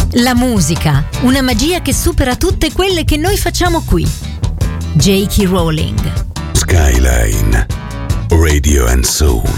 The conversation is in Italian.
La musica, una magia che supera tutte quelle che noi facciamo qui. J.K. Rowling. Skyline, Radio and Soul.